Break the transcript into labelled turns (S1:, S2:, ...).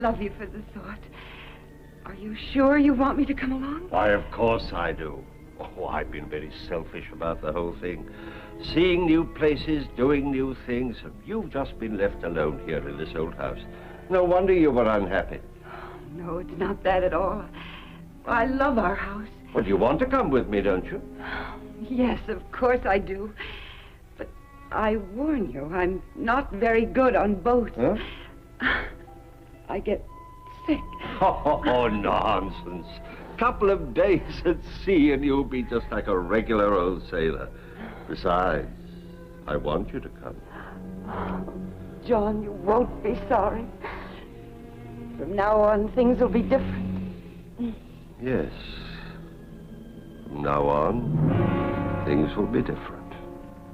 S1: Love you for the thought. Are you sure you want me to come along?
S2: Why, of course I do. Oh, I've been very selfish about the whole thing. Seeing new places, doing new things, and you've just been left alone here in this old house. No wonder you were unhappy.
S1: No, it's not that at all. I love our house.
S2: Well, you want to come with me, don't you?
S1: Yes, of course I do. But I warn you, I'm not very good on boats.
S2: Huh?
S1: I get sick.
S2: Oh, nonsense. Couple of days at sea and you'll be just like a regular old sailor. Besides, I want you to come.
S1: John, you won't be sorry. From now on, things will be different.
S2: Yes. From now on, things will be different.